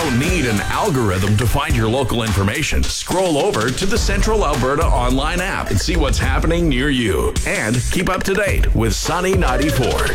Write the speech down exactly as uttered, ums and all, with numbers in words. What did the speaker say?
don't need an algorithm to find your local information. Scroll over to the Central Alberta online app and see what's happening near you. And keep up to date with Sunny ninety-four.